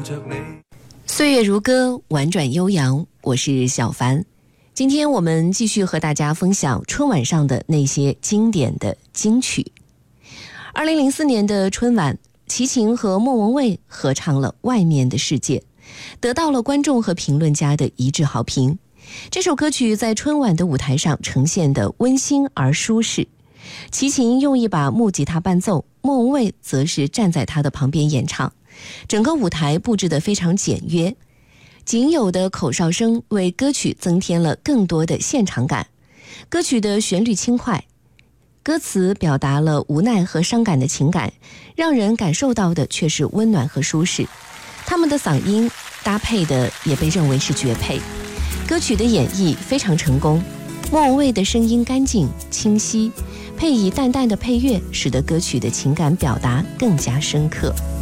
着你。 岁月如歌，婉转悠扬，我是小凡。今天我们继续和大家分享春晚上的那些经典的金曲。2004年的春晚，齐秦和莫文蔚合唱了《外面的世界》，得到了观众和评论家的一致好评。这首歌曲在春晚的舞台上呈现的温馨而舒适。齐秦用一把木吉他伴奏，莫文蔚则是站在他的旁边演唱。整个舞台布置得非常简约，仅有的口哨声为歌曲增添了更多的现场感。歌曲的旋律轻快，歌词表达了无奈和伤感的情感，让人感受到的却是温暖和舒适。他们的嗓音搭配的也被认为是绝配，歌曲的演绎非常成功。莫文蔚的声音干净清晰，配以淡淡的配乐，使得歌曲的情感表达更加深刻。